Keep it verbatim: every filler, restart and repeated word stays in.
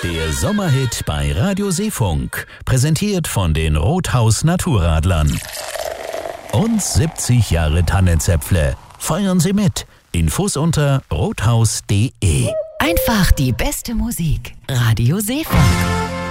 Der Sommerhit bei Radio Seefunk, präsentiert von den Rothaus Naturradlern. Und siebzig Jahre Tannenzäpfle. Feiern Sie mit. Infos unter rothaus punkt de. Einfach die beste Musik. Radio Seefunk.